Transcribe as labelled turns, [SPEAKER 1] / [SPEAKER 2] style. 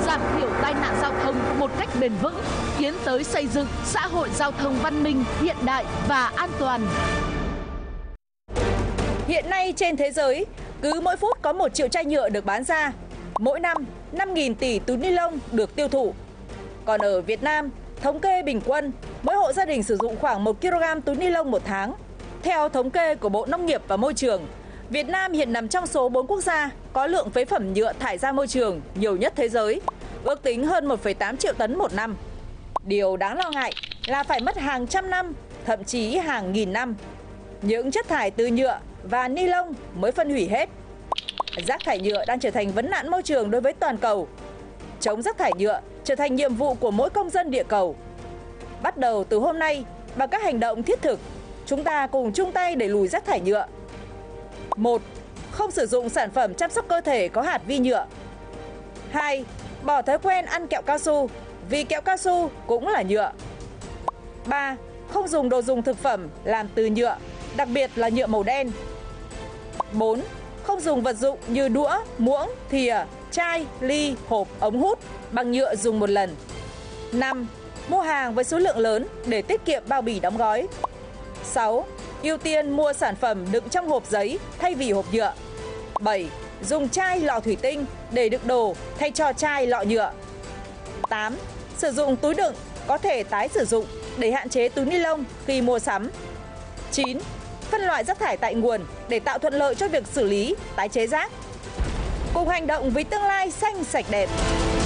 [SPEAKER 1] giảm thiểu tai nạn giao thông một cách bền vững, tiến tới xây dựng xã hội giao thông văn minh, hiện đại và an toàn.
[SPEAKER 2] Hiện nay trên thế giới, cứ mỗi phút có 1 triệu chai nhựa được bán ra. Mỗi năm, 5.000 tỷ túi ni lông được tiêu thụ. Còn ở Việt Nam, thống kê bình quân, mỗi hộ gia đình sử dụng khoảng 1 kg túi ni lông một tháng. Theo thống kê của Bộ Nông nghiệp và Môi trường, Việt Nam hiện nằm trong số 4 quốc gia có lượng phế phẩm nhựa thải ra môi trường nhiều nhất thế giới, ước tính hơn 1,8 triệu tấn một năm. Điều đáng lo ngại là phải mất hàng trăm năm, thậm chí hàng nghìn năm, những chất thải từ nhựa và ni lông mới phân hủy hết. Rác thải nhựa đang trở thành vấn nạn môi trường đối với toàn cầu. Chống rác thải nhựa trở thành nhiệm vụ của mỗi công dân địa cầu. Bắt đầu từ hôm nay, bằng các hành động thiết thực, chúng ta cùng chung tay đẩy lùi rác thải nhựa. 1. Không sử dụng sản phẩm chăm sóc cơ thể có hạt vi nhựa. 2. Bỏ thói quen ăn kẹo cao su, vì kẹo cao su cũng là nhựa. 3. Không dùng đồ dùng thực phẩm làm từ nhựa, đặc biệt là nhựa màu đen. 4. Không dùng vật dụng như đũa, muỗng, thìa, chai, ly, hộp, ống hút bằng nhựa dùng một lần. 5. Mua hàng với số lượng lớn để tiết kiệm bao bì đóng gói. 6. Ưu tiên mua sản phẩm đựng trong hộp giấy thay vì hộp nhựa. 7. Dùng chai lọ thủy tinh để đựng đồ thay cho chai lọ nhựa. 8. Sử dụng túi đựng có thể tái sử dụng để hạn chế túi ni lông khi mua sắm. 9. Phân loại rác thải tại nguồn để tạo thuận lợi cho việc xử lý, tái chế rác. Cùng hành động vì tương lai xanh sạch đẹp.